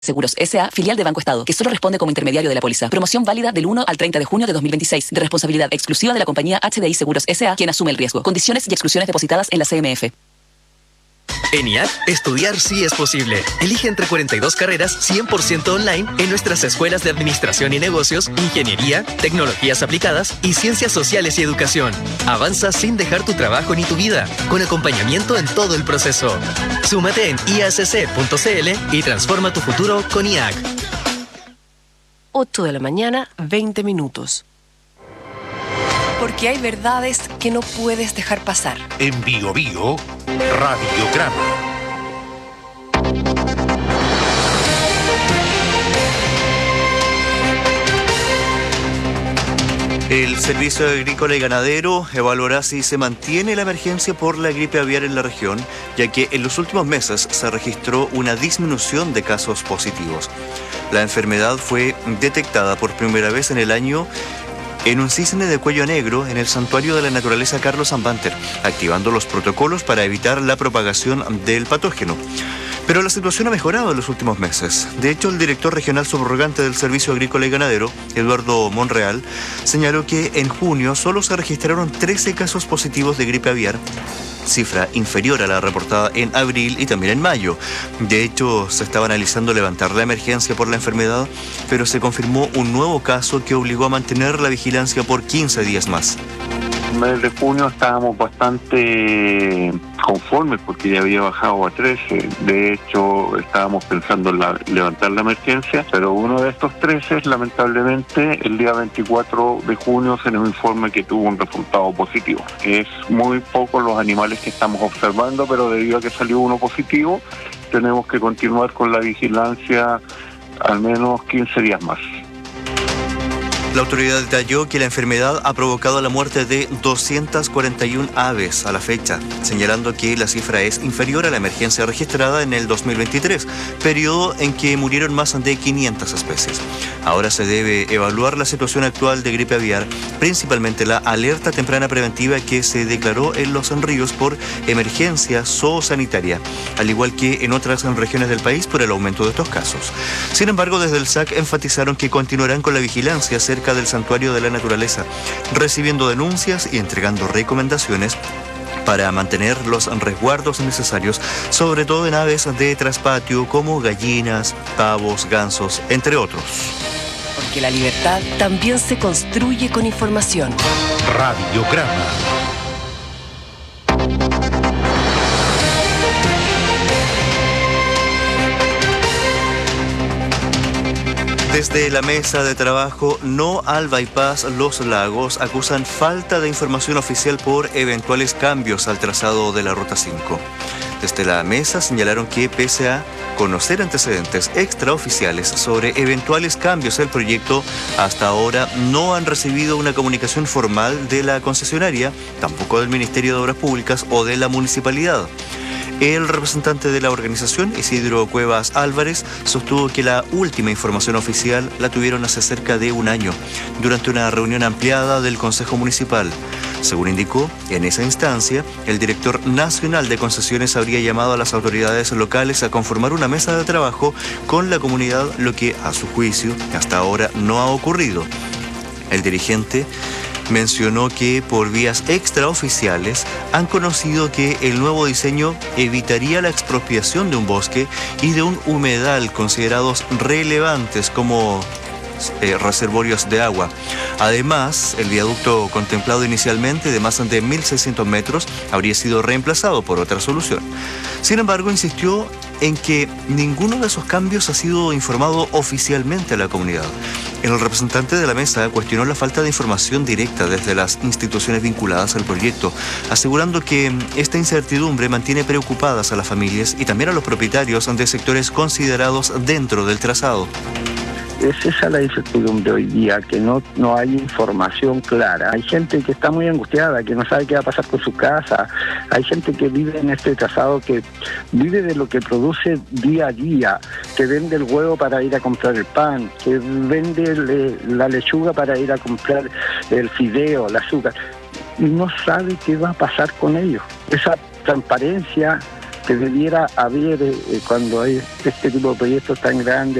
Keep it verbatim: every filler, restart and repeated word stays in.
Seguros S A, filial de Banco Estado, que solo responde como intermediario de la póliza. Promoción válida del uno al treinta de junio de dos mil veintiséis, de responsabilidad exclusiva de la compañía H D I Seguros S A, quien asume el riesgo. Condiciones y exclusiones depositadas en la C M F. En I A C, estudiar sí es posible. Elige entre cuarenta y dos carreras cien por ciento online en nuestras escuelas de Administración y Negocios, Ingeniería, Tecnologías Aplicadas y Ciencias Sociales y Educación. Avanza sin dejar tu trabajo ni tu vida, con acompañamiento en todo el proceso. Súmate en i a c c punto c l y transforma tu futuro con I A C. ocho de la mañana, veinte minutos. Porque hay verdades que no puedes dejar pasar. En Bio Bio, Radiograma. El Servicio Agrícola y Ganadero evaluará si se mantiene la emergencia por la gripe aviar en la región, ya que en los últimos meses se registró una disminución de casos positivos. La enfermedad fue detectada por primera vez en el año en un cisne de cuello negro en el Santuario de la Naturaleza Carlos Ambanter, activando los protocolos para evitar la propagación del patógeno. Pero la situación ha mejorado en los últimos meses. De hecho, el director regional subrogante del Servicio Agrícola y Ganadero, Eduardo Monreal, señaló que en junio solo se registraron trece casos positivos de gripe aviar, cifra inferior a la reportada en abril y también en mayo. De hecho, se estaba analizando levantar la emergencia por la enfermedad, pero se confirmó un nuevo caso que obligó a mantener la vigilancia por quince días más. En el mes de junio estábamos bastante conformes porque ya había bajado a trece. De hecho, estábamos pensando en la, levantar la emergencia, pero uno de estos trece, lamentablemente, el día veinticuatro de junio se nos informa que tuvo un resultado positivo. Es muy poco los animales que estamos observando, pero debido a que salió uno positivo, tenemos que continuar con la vigilancia al menos quince días más. La autoridad detalló que la enfermedad ha provocado la muerte de doscientas cuarenta y una aves a la fecha, señalando que la cifra es inferior a la emergencia registrada en el dos mil veintitrés, periodo en que murieron más de quinientas especies. Ahora se debe evaluar la situación actual de gripe aviar, principalmente la alerta temprana preventiva que se declaró en Los Ríos por emergencia zoosanitaria, al igual que en otras regiones del país por el aumento de estos casos. Sin embargo, desde el S A C enfatizaron que continuarán con la vigilancia cerca del Santuario de la Naturaleza, recibiendo denuncias y entregando recomendaciones para mantener los resguardos necesarios, sobre todo en aves de traspatio como gallinas, pavos, gansos, entre otros. Porque la libertad también se construye con información. Radiograma. Desde la mesa de trabajo No al Bypass Los Lagos acusan falta de información oficial por eventuales cambios al trazado de la Ruta cinco. Desde la mesa señalaron que pese a conocer antecedentes extraoficiales sobre eventuales cambios del proyecto, hasta ahora no han recibido una comunicación formal de la concesionaria, tampoco del Ministerio de Obras Públicas o de la Municipalidad. El representante de la organización, Isidro Cuevas Álvarez, sostuvo que la última información oficial la tuvieron hace cerca de un año, durante una reunión ampliada del Consejo Municipal. Según indicó, en esa instancia, el director nacional de concesiones habría llamado a las autoridades locales a conformar una mesa de trabajo con la comunidad, lo que, a su juicio, hasta ahora no ha ocurrido. El dirigente mencionó que por vías extraoficiales han conocido que el nuevo diseño evitaría la expropiación de un bosque y de un humedal considerados relevantes como eh, reservorios de agua. Además, el viaducto contemplado inicialmente de más de mil seiscientos metros habría sido reemplazado por otra solución. Sin embargo, insistió en que ninguno de esos cambios ha sido informado oficialmente a la comunidad. El representante de la mesa cuestionó la falta de información directa desde las instituciones vinculadas al proyecto, asegurando que esta incertidumbre mantiene preocupadas a las familias y también a los propietarios de sectores considerados dentro del trazado. Es esa la incertidumbre hoy día, que no, no hay información clara. Hay gente que está muy angustiada, que no sabe qué va a pasar con su casa. Hay gente que vive en este trazado, que vive de lo que produce día a día, que vende el huevo para ir a comprar el pan, que vende le, la lechuga para ir a comprar el fideo, el azúcar. Y no sabe qué va a pasar con ellos. Esa transparencia que debiera haber eh, cuando hay este tipo de proyectos tan grandes.